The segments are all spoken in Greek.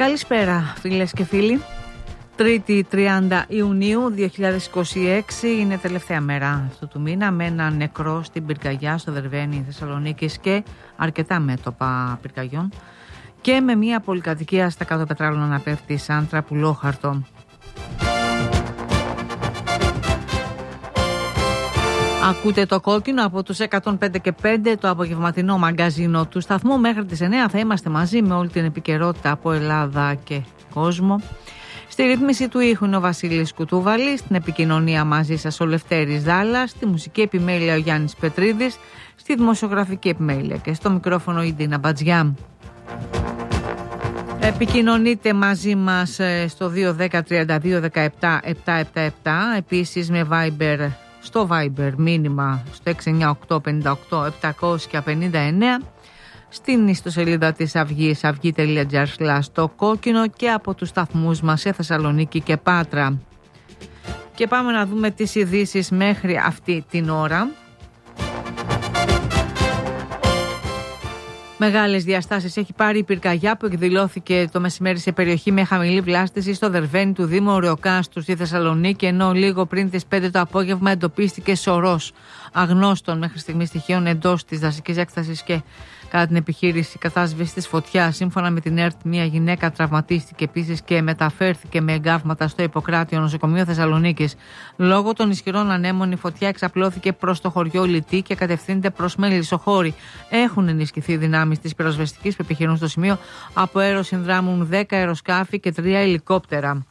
Καλησπέρα φίλες και φίλοι. Τρίτη 30 Ιουνίου 2026 είναι τελευταία μέρα αυτού του μήνα, με έναν νεκρό στην πυρκαγιά στο Δερβαίνι Θεσσαλονίκης και αρκετά μέτωπα πυρκαγιών, και με μια πολυκατοικία στα κάτω Πετράλωνα να πέφτει σαν τραπουλόχαρτο. Ακούτε το κόκκινο από τους 105 και 5, το απογευματινό μαγκαζίνο του σταθμού. Μέχρι τις 9 θα είμαστε μαζί με όλη την επικαιρότητα από Ελλάδα και κόσμο. Στη ρύθμιση του ήχου είναι ο Βασίλης Κουτούβαλης, στην επικοινωνία μαζί σας ο Λευτέρης Δάλλας, στη μουσική επιμέλεια ο Γιάννης Πετρίδης, στη δημοσιογραφική επιμέλεια και στο μικρόφωνο η Ντίνα Μπατζιά. Επικοινωνείτε μαζί μας στο 210-32-17-777, επίσης με Viber, στο Viber μήνυμα στο 698-58-759, στην ιστοσελίδα της Αυγής aυγή.gr στο κόκκινο, και από τους σταθμούς μας σε Θεσσαλονίκη και Πάτρα. Και πάμε να δούμε τις ειδήσεις μέχρι αυτή την ώρα. Μεγάλες διαστάσεις έχει πάρει η πυρκαγιά που εκδηλώθηκε το μεσημέρι σε περιοχή με χαμηλή βλάστηση στο Δερβαίνι του Δήμου Ωρεοκάστου στη Θεσσαλονίκη, ενώ λίγο πριν τις 5 το απόγευμα εντοπίστηκε σωρός αγνώστων μέχρι στιγμής στοιχείων εντός της δασικής έκτασης και κατά την επιχείρηση κατάσβεσης της φωτιάς. Σύμφωνα με την ΕΡΤ, μια γυναίκα τραυματίστηκε επίσης και μεταφέρθηκε με εγκάβματα στο Ιπποκράτιο νοσοκομείο Θεσσαλονίκης. Λόγω των ισχυρών ανέμων, η φωτιά εξαπλώθηκε προς το χωριό Λυτή και κατευθύνεται προς Μελισσοχώρη. Έχουν ενισχυθεί οι δυνάμεις της πυροσβεστικής που επιχειρούν στο σημείο. Από αέρο συνδράμουν 10 αεροσκάφη και 3 ελικόπτερα.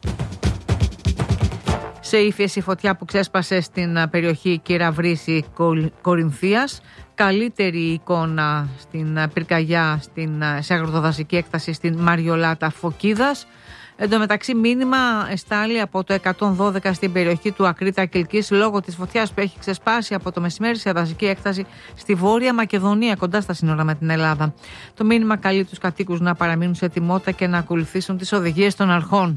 Σε ύφεση, φωτιά που ξέσπασε στην περιοχή Κεραυρίσι Κορινθίας. Καλύτερη εικόνα στην πυρκαγιά σε αγροτοδασική έκταση στην Μαριολάτα Φωκίδας. Εν τω μεταξύ, μήνυμα εστάλει από το 112 στην περιοχή του Ακρίτα Κιλκής λόγω της φωτιάς που έχει ξεσπάσει από το μεσημέρι σε δασική έκταση στη Βόρεια Μακεδονία, κοντά στα σύνορα με την Ελλάδα. Το μήνυμα καλεί τους κατοίκους να παραμείνουν σε ετοιμότητα και να ακολουθήσουν τις οδηγίες των αρχών.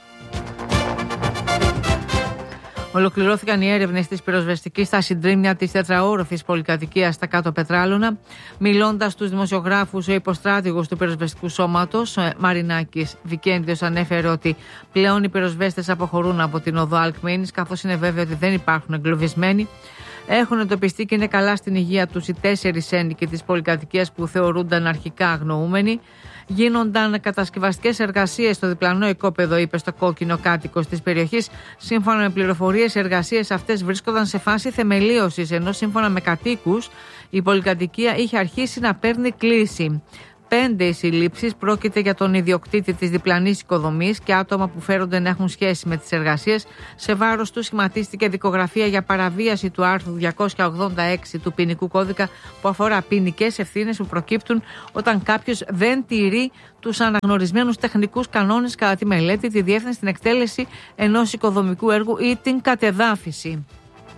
Ολοκληρώθηκαν οι έρευνες της πυροσβεστικής στα συντρίμμια της τετραόροφης πολυκατοικίας στα κάτω Πετράλωνα. Μιλώντας στους δημοσιογράφους, ο υποστράτηγος του πυροσβεστικού σώματος, Μαρινάκης Βικέντιος, ανέφερε ότι πλέον οι πυροσβέστες αποχωρούν από την οδό Αλκμένης, καθώς είναι βέβαιο ότι δεν υπάρχουν εγκλωβισμένοι. Έχουν εντοπιστεί και είναι καλά στην υγεία τους οι 4 ένοικοι της πολυκατοικίας που θεωρούνταν αρχικά αγνοούμενοι. Γίνονταν κατασκευαστικές εργασίες στο διπλανό οικόπεδο, είπε στο κόκκινο κάτοικος της περιοχής. Σύμφωνα με πληροφορίες, οι εργασίες αυτές βρίσκονταν σε φάση θεμελίωσης, ενώ σύμφωνα με κατοίκους η πολυκατοικία είχε αρχίσει να παίρνει κλίση. 5 οι συλλήψεις, πρόκειται για τον ιδιοκτήτη της διπλανής οικοδομής και άτομα που φέρονται να έχουν σχέση με τις εργασίες. Σε βάρος του σχηματίστηκε δικογραφία για παραβίαση του άρθρου 286 του ποινικού κώδικα, που αφορά ποινικές ευθύνες που προκύπτουν όταν κάποιος δεν τηρεί τους αναγνωρισμένους τεχνικούς κανόνες κατά τη μελέτη, τη διεύθυνση, την εκτέλεση ενός οικοδομικού έργου ή την κατεδάφιση.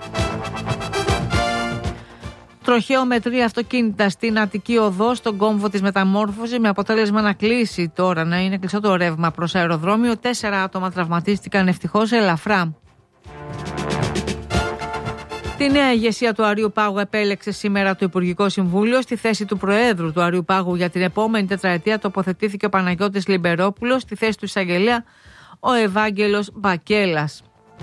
Τροχαίο με 3 αυτοκίνητα στην Αττική Οδό, στον κόμβο της Μεταμόρφωσης, με αποτέλεσμα να κλείσει τώρα, να είναι κλειστό το ρεύμα προς αεροδρόμιο. 4 άτομα τραυματίστηκαν, ευτυχώς ελαφρά. Τη νέα ηγεσία του Αριού Πάγου επέλεξε σήμερα το Υπουργικό Συμβούλιο. Στη θέση του Προέδρου του Αριού Πάγου για την επόμενη τετραετία τοποθετήθηκε ο Παναγιώτης Λιμπερόπουλος. Στη θέση του εισαγγελέα ο Ευάγγελος Μπακέλας.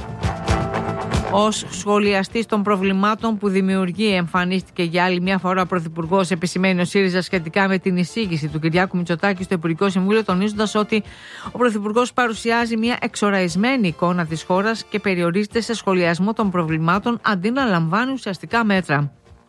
Ως σχολιαστής των προβλημάτων που δημιουργεί, εμφανίστηκε για άλλη μια φορά ο Πρωθυπουργός, επισημαίνει ο ΣΥΡΙΖΑ σχετικά με την εισήγηση του Κυριάκου Μητσοτάκη στο Υπουργικό Συμβούλιο, τονίζοντας ότι ο Πρωθυπουργός παρουσιάζει μια εξοραϊσμένη εικόνα της χώρας και περιορίζεται σε σχολιασμό των προβλημάτων αντί να λαμβάνει ουσιαστικά μέτρα.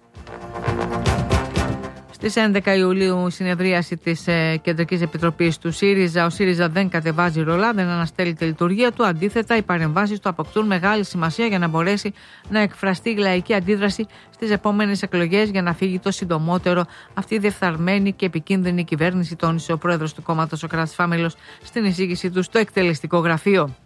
Στις 11 Ιουλίου, συνεδρίαση της Κεντρικής Επιτροπής του ΣΥΡΙΖΑ. Ο ΣΥΡΙΖΑ δεν κατεβάζει ρολά, δεν αναστέλει τη λειτουργία του. Αντίθετα, οι παρεμβάσεις του αποκτούν μεγάλη σημασία για να μπορέσει να εκφραστεί η λαϊκή αντίδραση στις επόμενες εκλογές, για να φύγει το συντομότερο αυτή η διεφθαρμένη και επικίνδυνη κυβέρνηση, τόνισε ο πρόεδρος του κόμματος, ο Κράτης Φάμελος, στην εισήγησή του στο εκτελεστικό γραφείο.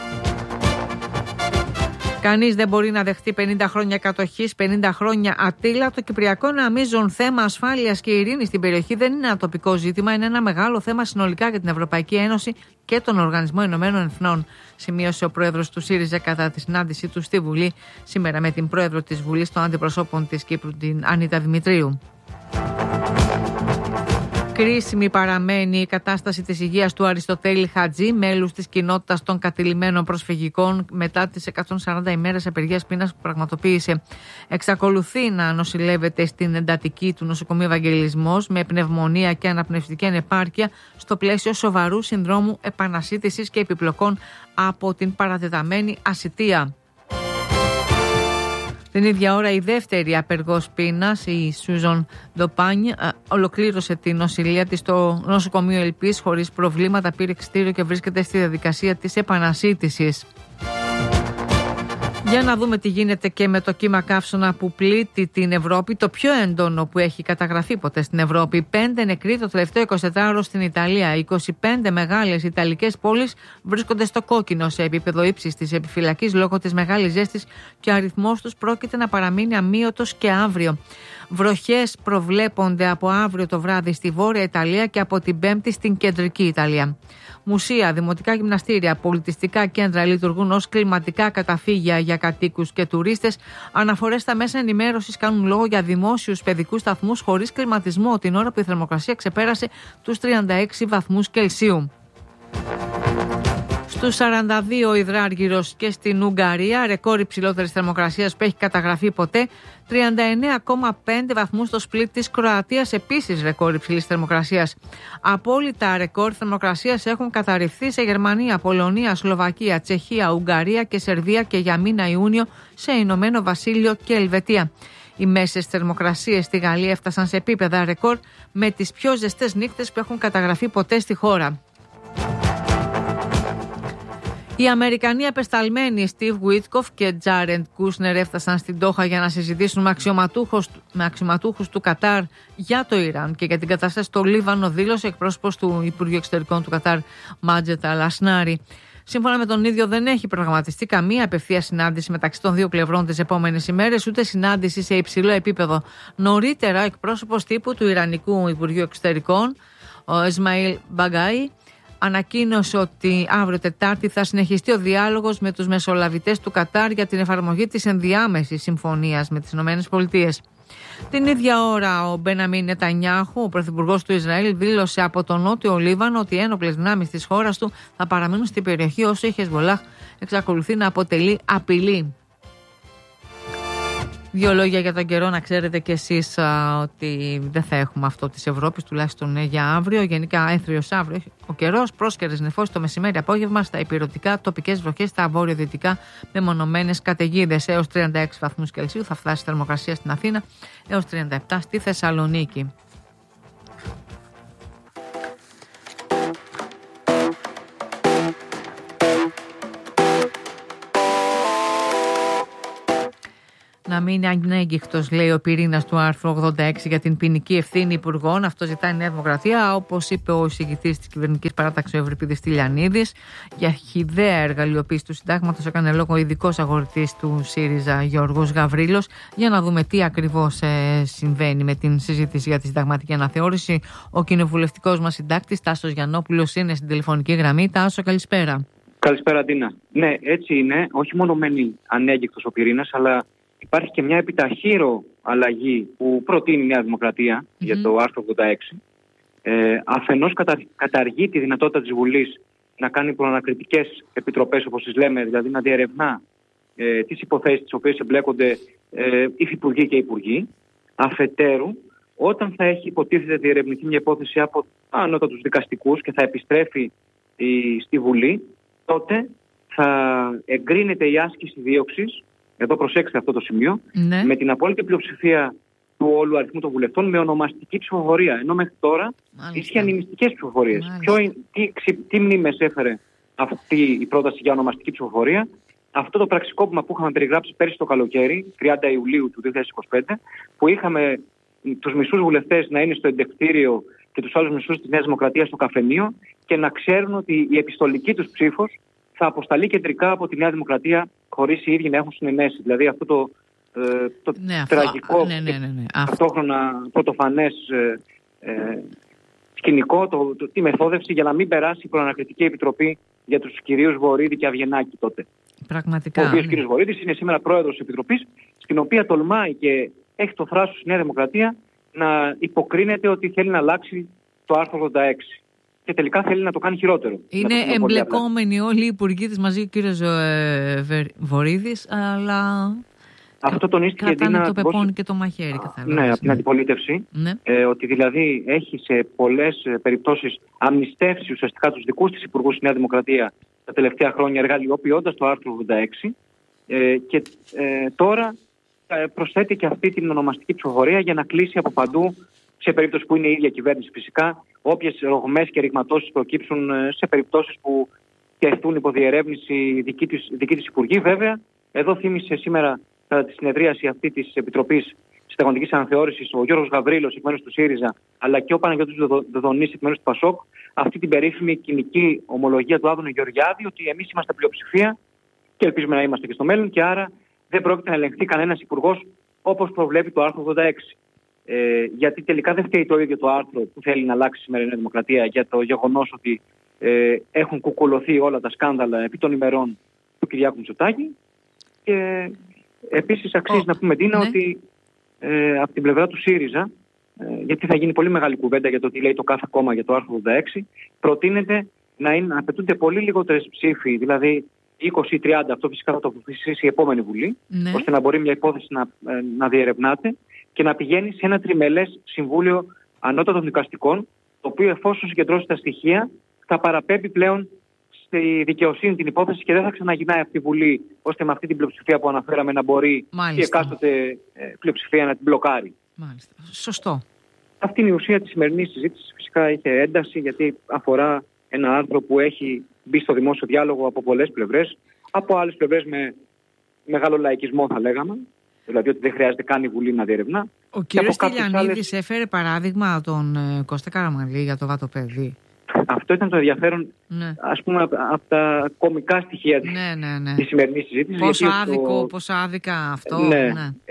Κανείς δεν μπορεί να δεχτεί 50 χρόνια κατοχής, 50 χρόνια ατήλα. Το κυπριακό είναι μείζον θέμα ασφάλειας και ειρήνης στην περιοχή. Δεν είναι ένα τοπικό ζήτημα, είναι ένα μεγάλο θέμα συνολικά για την Ευρωπαϊκή Ένωση και τον Οργανισμό Ηνωμένων Εθνών, σημείωσε ο πρόεδρος του ΣΥΡΙΖΑ κατά τη συνάντησή του στη Βουλή σήμερα με την πρόεδρο της Βουλής των Αντιπροσώπων της Κύπρου, την Ανίτα Δημητρίου. Κρίσιμη παραμένει η κατάσταση της υγείας του Αριστοτέλη Χατζή, μέλους της κοινότητας των κατηλημμένων προσφυγικών, μετά τις 140 ημέρες απεργίας πείνας που πραγματοποίησε. Εξακολουθεί να νοσηλεύεται στην εντατική του νοσοκομείου Ευαγγελισμός με πνευμονία και αναπνευστική ανεπάρκεια στο πλαίσιο σοβαρού συνδρόμου επανασύτησης και επιπλοκών από την παρατεταμένη ασιτεία. Την ίδια ώρα η δεύτερη απεργός πείνας, η Σούζον Ντοπάνι, ολοκλήρωσε την νοσηλεία της στο νοσοκομείο Ελπής χωρίς προβλήματα, πήρε εξιτήριο και βρίσκεται στη διαδικασία της επανασύτησης. Για να δούμε τι γίνεται και με το κύμα καύσωνα που πλήττει την Ευρώπη, το πιο έντονο που έχει καταγραφεί ποτέ στην Ευρώπη. 5 νεκροί το τελευταίο 24ωρο στην Ιταλία. 25 μεγάλες ιταλικές πόλεις βρίσκονται στο κόκκινο σε επίπεδο ύψης της επιφυλακής λόγω της μεγάλης ζέστης και ο αριθμός τους πρόκειται να παραμείνει αμύωτος και αύριο. Βροχές προβλέπονται από αύριο το βράδυ στη Βόρεια Ιταλία και από την Πέμπτη στην Κεντρική Ιταλία. Μουσεία, δημοτικά γυμναστήρια, πολιτιστικά κέντρα λειτουργούν ως κλιματικά καταφύγια για κατοίκους και τουρίστες. Αναφορές στα μέσα ενημέρωσης κάνουν λόγο για δημόσιους παιδικούς σταθμούς χωρίς κλιματισμό την ώρα που η θερμοκρασία ξεπέρασε τους 36 βαθμούς Κελσίου. Στους 42 υδράργυρος και στην Ουγγαρία, ρεκόρ υψηλότερης θερμοκρασίας που έχει καταγραφεί ποτέ, 39,5 βαθμούς στο Σπλίτ της Κροατίας, επίσης ρεκόρ υψηλής θερμοκρασίας. Απόλυτα ρεκόρ θερμοκρασίας έχουν καταρριφθεί σε Γερμανία, Πολωνία, Σλοβακία, Τσεχία, Ουγγαρία και Σερβία και για μήνα Ιούνιο σε Ηνωμένο Βασίλειο και Ελβετία. Οι μέσες θερμοκρασίες στη Γαλλία έφτασαν σε επίπεδα ρεκόρ με τις πιο ζεστές νύχτες που έχουν καταγραφεί ποτέ στη χώρα. Οι Αμερικανοί απεσταλμένοι Στιβ Γουίτκοφ και Τζάρεντ Κούσνερ έφτασαν στην Ντόχα για να συζητήσουν με αξιωματούχους του Κατάρ για το Ιράν και για την κατάσταση στο Λίβανο, δήλωσε εκπρόσωπος του Υπουργείου Εξωτερικών του Κατάρ, Μάτζετ Αλασνάρη. Σύμφωνα με τον ίδιο, δεν έχει προγραμματιστεί καμία απευθεία συνάντηση μεταξύ των δύο πλευρών τις επόμενες ημέρες, ούτε συνάντηση σε υψηλό επίπεδο. Νωρίτερα, εκπρόσωπος τύπου του Ιρανικού Υπουργείου Εξωτερικών, ο Ισμαήλ Μπαγκάι, ανακοίνωσε ότι αύριο Τετάρτη θα συνεχιστεί ο διάλογος με τους μεσολαβητές του Κατάρ για την εφαρμογή της ενδιάμεσης συμφωνίας με τις ΗΠΑ. Την ίδια ώρα, ο Μπέναμιν Νετανιάχου, ο πρωθυπουργός του Ισραήλ, δήλωσε από τον Νότιο Λίβανο ότι οι ένοπλες δυνάμεις της χώρας του θα παραμείνουν στην περιοχή όσο η Χεσμολάχ εξακολουθεί να αποτελεί απειλή. Δύο λόγια για τον καιρό, να ξέρετε κι εσείς ότι δεν θα έχουμε αυτό της Ευρώπης, τουλάχιστον για αύριο. Γενικά έθριος αύριο ο καιρός, πρόσκαιρες νεφώσεις το μεσημέρι απόγευμα, στα ηπειρωτικά τοπικές βροχές, στα βόρειο-δυτικά με μονομένες καταιγίδες. Έως 36 βαθμούς Κελσίου θα φτάσει η θερμοκρασία στην Αθήνα, έως 37 στη Θεσσαλονίκη. Να μην είναι ανέγκυχτος, λέει ο πυρήνας του άρθρου 86 για την ποινική ευθύνη υπουργών. Αυτό ζητάει η Νέα Δημοκρατία, όπως είπε ο εισηγητής της κυβερνητικής παράταξης, ο Ευρυπίδης Τηλιανίδης. Για χυδαία εργαλειοποίηση του συντάγματος έκανε λόγο ο ειδικός αγορητής του ΣΥΡΙΖΑ, Γιώργος Γαβρίλος. Για να δούμε τι ακριβώς συμβαίνει με την συζήτηση για τη συνταγματική αναθεώρηση. Ο κοινοβουλευτικός μας συντάκτης, Τάσος Γιαννόπουλος, είναι στην τηλεφωνική γραμμή. Τάσο, καλησπέρα. Καλησπέρα, Ντίνα. Ναι, έτσι είναι. Όχι μόνο μένει ανέγκυχτος ο πυρήνας, αλλά υπάρχει και μια επιταχύρω αλλαγή που προτείνει η Νέα Δημοκρατία για το άρθρο 86. Αφενός καταργεί τη δυνατότητα της Βουλής να κάνει προανακριτικές επιτροπές, όπως τις λέμε, δηλαδή να διερευνά τις υποθέσεις τις οποίες εμπλέκονται υφυπουργοί και υπουργοί. Αφετέρου, όταν θα έχει υποτίθεται διερευνηθεί μια υπόθεση από ανώτατους δικαστικούς και θα επιστρέφει στη Βουλή, τότε θα εγκρίνεται η άσκηση δίωξης. Εδώ προσέξτε αυτό το σημείο, ναι, με την απόλυτη πλειοψηφία του όλου αριθμού των βουλευτών με ονομαστική ψηφοφορία. Ενώ μέχρι τώρα ίσχυαν οι μυστικές ψηφοφορίες. Τι μνήμες έφερε αυτή η πρόταση για ονομαστική ψηφοφορία? Αυτό το πραξικόπημα που είχαμε περιγράψει πέρσι το καλοκαίρι, 30 Ιουλίου του 2025, που είχαμε τους μισούς βουλευτές να είναι στο εντευτήριο και τους άλλους μισούς της Νέας Δημοκρατίας στο καφενείο και να ξέρουν ότι η επιστολική τους ψήφος θα αποσταλεί κεντρικά από τη Νέα Δημοκρατία χωρίς οι ίδιοι να έχουν συνενέσει. Δηλαδή αυτό το τραγικό, ταυτόχρονα πρωτοφανές σκηνικό, τη μεθόδευση για να μην περάσει η προανακριτική επιτροπή για τους κυρίους Βορίδη και Αυγενάκη τότε. Πραγματικά. Ο οποίος κύριος Βορίδης είναι σήμερα πρόεδρος της Επιτροπής, στην οποία τολμάει και έχει το θράσος η Νέα Δημοκρατία να υποκρίνεται ότι θέλει να αλλάξει το άρθρο 86. Και τελικά θέλει να το κάνει χειρότερο. Είναι εμπλεκόμενοι όλοι οι υπουργοί της μαζί, ο κύριος Βορίδης, αλλά αυτό τονίστηκε κρατάνε το πεπόνι και το μαχαίρι. Ναι, από την αντιπολίτευση. Ναι. Ότι δηλαδή έχει σε πολλές περιπτώσεις αμνηστεύσει ουσιαστικά τους δικούς της υπουργούς στη Νέα Δημοκρατία τα τελευταία χρόνια, εργαλειοποιώντας το άρθρο 86. Και τώρα προσθέτει και αυτή την ονομαστική ψηφοφορία για να κλείσει από παντού, σε περίπτωση που είναι η ίδια κυβέρνηση φυσικά, όποιες ρογμές και ρηγματώσεις προκύψουν σε περιπτώσεις που τεθούν υπό διερεύνηση δική της υπουργή. Βέβαια, εδώ θύμισε σήμερα κατά τη συνεδρίαση αυτή της Επιτροπής Συνταγματικής Αναθεώρησης ο Γιώργος Γαβρίλος εκ μέρους του ΣΥΡΙΖΑ, αλλά και ο Παναγιώτης Δοδονής εκ μέρους του ΠΑΣΟΚ, αυτή την περίφημη κοινική ομολογία του Άδωνου Γεωργιάδη, ότι εμείς είμαστε πλειοψηφία και ελπίζουμε να είμαστε και στο μέλλον, και άρα δεν πρόκειται να ελεγχθεί κανένας υπουργός όπως προβλέπει το άρθρο 86. Γιατί τελικά δεν φταίει το ίδιο το άρθρο που θέλει να αλλάξει σήμερα η Νέα Δημοκρατία για το γεγονός ότι έχουν κουκουλωθεί όλα τα σκάνδαλα επί των ημερών του Κυριάκου Μητσοτάκη. Και επίσης αξίζει να πούμε, Ντίνα, ότι από την πλευρά του ΣΥΡΙΖΑ, γιατί θα γίνει πολύ μεγάλη κουβέντα για το τι λέει το κάθε κόμμα για το άρθρο 86, προτείνεται να απαιτούνται πολύ λιγότερες ψήφοι, δηλαδή 20 ή 30, αυτό φυσικά θα το αποφασίσει η επόμενη Βουλή, ναι, ώστε να μπορεί μια υπόθεση να διερευνάται και να πηγαίνει σε ένα τριμελές Συμβούλιο Ανώτατων Δικαστικών, το οποίο εφόσον συγκεντρώσει τα στοιχεία θα παραπέμπει πλέον στη δικαιοσύνη την υπόθεση και δεν θα ξαναγυρνάει από τη Βουλή, ώστε με αυτή την πλειοψηφία που αναφέραμε να μπορεί η εκάστοτε πλειοψηφία να την μπλοκάρει. Μάλιστα. Σωστό. Αυτή είναι η ουσία της σημερινής συζήτησης. Φυσικά είχε ένταση, γιατί αφορά ένα άρθρο που έχει μπει στο δημόσιο διάλογο από πολλές πλευρές, από άλλες πλευρές με μεγάλο λαϊκισμό θα λέγαμε, δηλαδή ότι δεν χρειάζεται καν η Βουλή να διερευνά. Ο κύριος Στυλιανίδης έφερε παράδειγμα τον Κώστα Καραμανλή για το βατοπέδι. Αυτό ήταν το ενδιαφέρον, ναι, ας πούμε, από τα κομικά στοιχεία της σημερινής συζήτησης. Πόσο άδικα αυτό. Ναι.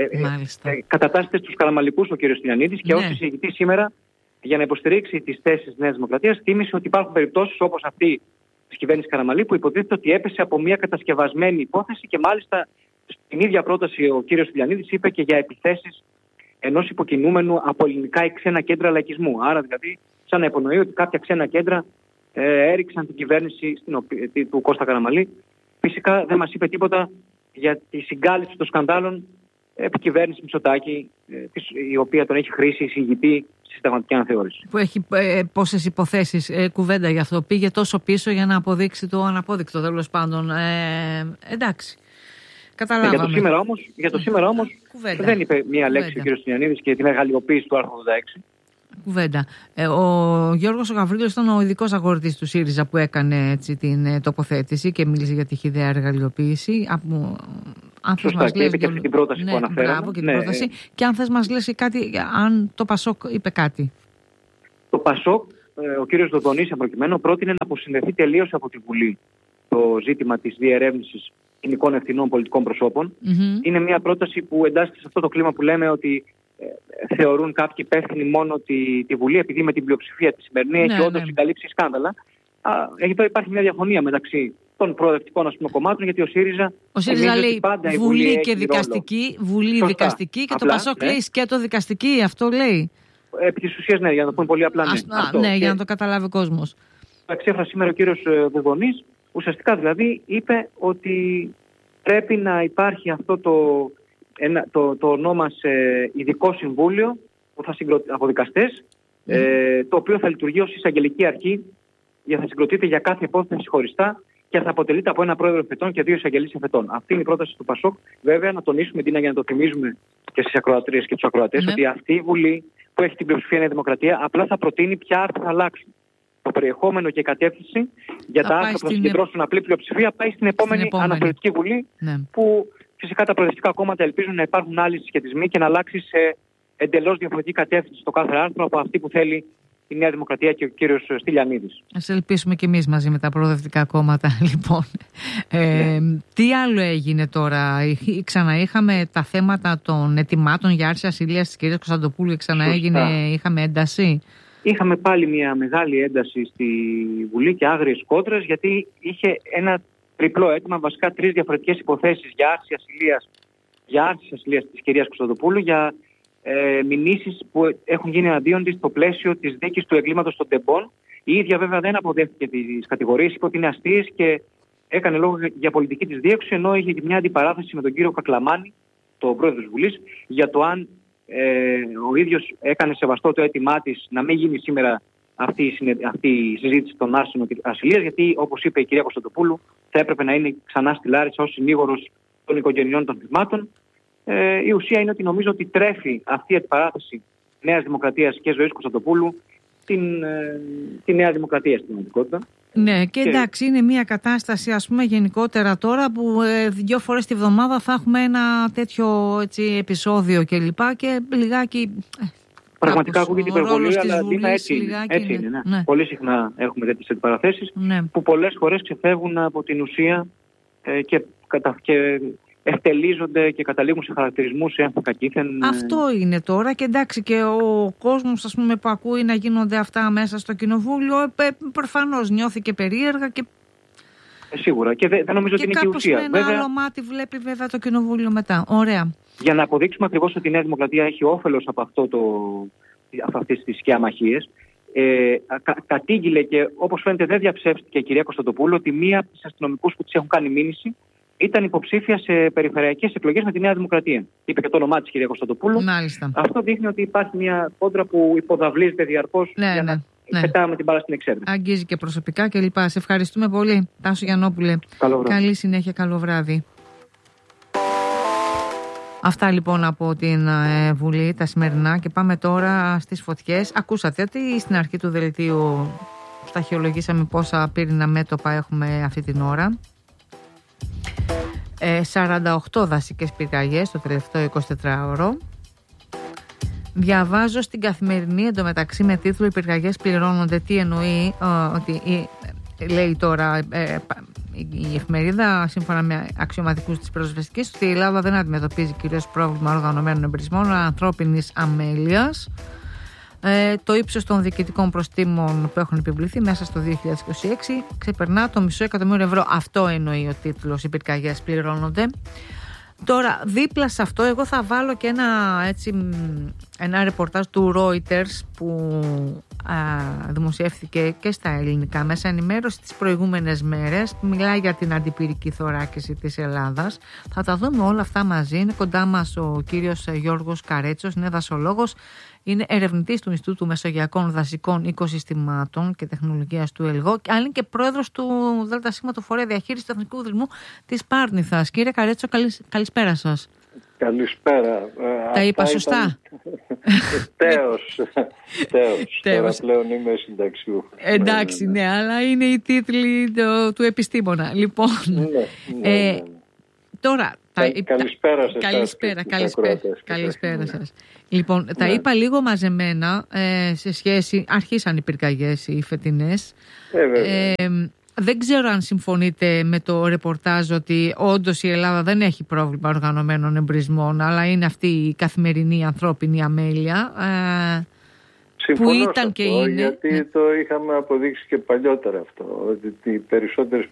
Κατατάσσεται στους Καραμανλικούς ο κύριος Στυλιανίδης και ως εισηγητής σήμερα, για να υποστηρίξει τις θέσεις της Νέας Δημοκρατίας, θύμισε ότι υπάρχουν περιπτώσεις όπως αυτή της κυβέρνησης Καραμανλή, που υποτίθεται ότι έπεσε από μια κατασκευασμένη υπόθεση, και μάλιστα στην ίδια πρόταση ο κύριος Στυλιανίδης είπε και για επιθέσεις ενός υποκινούμενου από ελληνικά ή ξένα κέντρα λαϊκισμού. Άρα δηλαδή σαν να υπονοεί ότι κάποια ξένα κέντρα έριξαν την κυβέρνηση του Κώστα Καραμανλή. Φυσικά δεν μας είπε τίποτα για τη συγκάλυψη των σκανδάλων επί κυβέρνηση Μητσοτάκη, η οποία τον έχει χρήσει εισηγητή στη Συνταγματική Αναθεώρηση. Που έχει πόσες υποθέσεις, κουβέντα γι' αυτό. Πήγε τόσο πίσω για να αποδείξει το αναπόδεικτο, τέλος πάντων. Εντάξει. Καταλάβαμε. Για το σήμερα όμως δεν είπε μία λέξη ο κ. Στυλιανίδης και την εργαλειοποίηση του άρθρου 86. Κουβέντα. Ο Γιώργος Γαβρίλος ήταν ο ειδικός αγορητής του ΣΥΡΙΖΑ που έκανε έτσι την τοποθέτηση και μίλησε για τη χυδαία εργαλειοποίηση. Σωστά, και είπε και αυτή την πρόταση που αναφέραμε. Μπράβο, και την πρόταση. Και αν θες μας λες κάτι, αν το ΠΑΣΟΚ είπε κάτι. Το ΠΑΣΟΚ, ο κύριος Δοδονής προκειμένου, πρότεινε να αποσυνδεθεί τελείως από τη Βουλή το ζήτημα της διερεύνησης ποινικών ευθυνών πολιτικών προσώπων. Είναι μια πρόταση που εντάσσεται σε αυτό το κλίμα που λέμε ότι θεωρούν κάποιοι υπεύθυνοι μόνο τη Βουλή, επειδή με την πλειοψηφία τη σημερινή έχει όντως συγκαλύψει σκάνδαλα. Εδώ υπάρχει μια διαφωνία μεταξύ των προοδευτικών κομμάτων, γιατί ο ΣΥΡΙΖΑ λέει Βουλή και δικαστική, Βουλή δικαστική, και το ΠΑΣΟΚ λέει σκέτο δικαστική, αυτό λέει. Επί της ουσίας, ναι, για να το πούμε πολύ απλά. Για να το καταλάβει ο κόσμος. Εξέφρασε σήμερα ο κύριος Δοδονής, ουσιαστικά δηλαδή είπε ότι πρέπει να υπάρχει αυτό το ονόμα σε ειδικό συμβούλιο που θα από δικαστές, το οποίο θα λειτουργεί ως εισαγγελική αρχή, για θα συγκροτείται για κάθε υπόθεση χωριστά και θα αποτελείται από ένα πρόεδρο εφετών και 2 εισαγγελείς εφετών. Αυτή είναι η πρόταση του ΠΑΣΟΚ. Βέβαια, να τονίσουμε, Ντίνα, για να το θυμίζουμε και στις ακροατρίες και τους ακροατές, ότι αυτή η Βουλή που έχει την πλειοψηφία Νέα Δημοκρατία απλά θα προτείνει ποια άρθρα θα αλλάξουν. Το περιεχόμενο και η κατεύθυνση για τα άρθρα που θα συγκεντρώσουν απλή πλειοψηφία πάει στην επόμενη Αναθεωρητική Βουλή, που φυσικά τα προοδευτικά κόμματα ελπίζουν να υπάρχουν άλλοι συσχετισμοί και να αλλάξει σε εντελώς διαφορετική κατεύθυνση το κάθε άρθρο από αυτή που θέλει η Νέα Δημοκρατία και ο κύριος Στυλιανίδης. Ας ελπίσουμε και εμείς μαζί με τα προοδευτικά κόμματα, λοιπόν. Τι άλλο έγινε τώρα? Ξαναείχαμε τα θέματα των ετοιμάτων για άρση ασυλίας της κυρίας Κωνσταντοπούλου. Είχαμε ένταση. Είχαμε πάλι μια μεγάλη ένταση στη Βουλή και άγριες κόντρες, γιατί είχε ένα τριπλό αίτημα, βασικά 3 διαφορετικές υποθέσεις για άρση ασυλίας της κυρίας Κωνσταντοπούλου, για μηνύσεις που έχουν γίνει εναντίον της στο πλαίσιο της δίκης του εγκλήματος των τεμπών. Η ίδια βέβαια δεν αποδέχτηκε τις κατηγορίες, είπε ότι είναι αστείες και έκανε λόγο για πολιτική της δίωξη, ενώ είχε μια αντιπαράθεση με τον κύριο Κακλαμάνη, τον πρόεδρο της Βουλής, για το αν ο ίδιος έκανε σεβαστό το αίτημά της να μην γίνει σήμερα αυτή η συζήτηση των άρσεων ασυλίας, γιατί όπως είπε η κυρία Κωνσταντοπούλου, θα έπρεπε να είναι ξανά στη Λάρισα ως συνήγορος των οικογενειών των θυμάτων. Η ουσία είναι ότι νομίζω ότι τρέφει αυτή η αντιπαράθεση Νέας Δημοκρατίας και Ζωής Κωνσταντοπούλου τη Νέα Δημοκρατία στην πραγματικότητα. Ναι, και εντάξει, είναι μια κατάσταση, ας πούμε, γενικότερα τώρα που 2 φορές τη βδομάδα θα έχουμε ένα τέτοιο επεισόδιο κλπ. Και λιγάκι. Πραγματικά ακούγεται υπερβολή, αλλά έτσι είναι. Ναι. Πολύ συχνά έχουμε τέτοιες αντιπαραθέσεις που πολλές φορές ξεφεύγουν από την ουσία και ευτελίζονται και καταλήγουν σε χαρακτηρισμούς κακήθεν. Αυτό είναι τώρα, και εντάξει, και ο κόσμος, ας πούμε, που ακούει να γίνονται αυτά μέσα στο κοινοβούλιο, προφανώς νιώθει και περίεργα και σίγουρα, και δεν νομίζω ότι είναι και η ουσία. Και με ένα άλλο μάτι βλέπει βέβαια το κοινοβούλιο μετά. Ωραία. Για να αποδείξουμε ακριβώς ότι η Νέα Δημοκρατία έχει όφελος από αυτές τις σκιαμαχίες, κατήγγειλε και όπως φαίνεται δεν διαψεύστηκε η κυρία Κωνσταντοπούλου ότι μία από τις αστυνομικούς που της έχουν κάνει μήνυση ήταν υποψήφια σε περιφερειακές εκλογές με τη Νέα Δημοκρατία. Είπε και το όνομά της κυρία Κωνσταντοπούλου. Μάλιστα. Αυτό δείχνει ότι υπάρχει μια κόντρα που υποδαβλίζεται διαρκώς για να πετάμε την μπάλα στην εξέδρα. Αγγίζει και προσωπικά κλπ. Σε ευχαριστούμε πολύ, Τάσο Γιαννόπουλε. Καλή συνέχεια, καλό βράδυ. Αυτά λοιπόν από την Βουλή τα σημερινά, και πάμε τώρα στις φωτιές. Ακούσατε ότι στην αρχή του δελτίου σταχυολογήσαμε πόσα πύρινα μέτωπα έχουμε αυτή την ώρα. 48 δασικές πυρκαγιές το τελευταίο 24ωρο. Διαβάζω στην Καθημερινή εντωμεταξύ με τίτλο «Οι πυρκαγιές πληρώνονται». Τι εννοεί? Ότι λέει τώρα η εφημερίδα, σύμφωνα με αξιωματικούς της πυροσβεστικής, ότι η Ελλάδα δεν αντιμετωπίζει κυρίως πρόβλημα οργανωμένων εμπρισμών, αλλά ανθρώπινης αμέλειας. Το ύψος των διοικητικών προστίμων που έχουν επιβληθεί μέσα στο 2026 ξεπερνά το $500.000. Αυτό εννοεί ο τίτλος «Οι πυρκαγιές πληρώνονται». Τώρα, δίπλα σε αυτό, εγώ θα βάλω και ένα ρεπορτάζ του Reuters που δημοσιεύθηκε και στα ελληνικά μέσα ενημέρωση τις προηγούμενες μέρες, που μιλάει για την αντιπυρική θωράκιση της Ελλάδας. Θα τα δούμε όλα αυτά μαζί. Είναι κοντά μας ο κύριος Γιώργος Καρέτσος, είναι δασολόγος, είναι ερευνητής του Ινστιτούτου Μεσογειακών Δασικών Οικοσυστημάτων και Τεχνολογίας του ΕΛΓΟ, αλλά είναι και πρόεδρος του ΔΣ του Φορέα Διαχείρισης του Εθνικού Δρυμού της Πάρνηθας. Κύριε Καρέτσο, καλησπέρα σας. Καλησπέρα. Τα είπα σωστά? Τέος. Τώρα πλέον είμαι συνταξιού. Εντάξει, ναι, αλλά είναι οι τίτλοι του επιστήμονα. Λοιπόν, ναι. Τώρα, καλησπέρα σας. Καλησπέρα σας. Λοιπόν, τα είπα λίγο μαζεμένα σε σχέση, αρχίσαν οι πυρκαγιές οι φετινές. Δεν ξέρω αν συμφωνείτε με το ρεπορτάζ ότι όντως η Ελλάδα δεν έχει πρόβλημα οργανωμένων εμπρισμών, αλλά είναι αυτή η καθημερινή ανθρώπινη αμέλεια. Συμφωνώ που ήταν αυτό, και είναι. Γιατί το είχαμε αποδείξει και παλιότερα αυτό, ότι οι περισσότερες